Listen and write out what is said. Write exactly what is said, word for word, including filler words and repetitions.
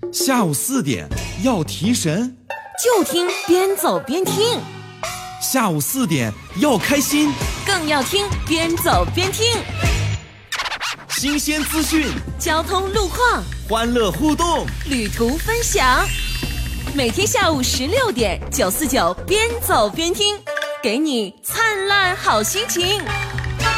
下午四点要提神， 就听边走边听。 下午四点要开心， 更要听边走边听。 新鲜资讯， 交通路况， 欢乐互动， 旅途分享。每天下午十六点，九四九边走边听，给你灿烂好心情。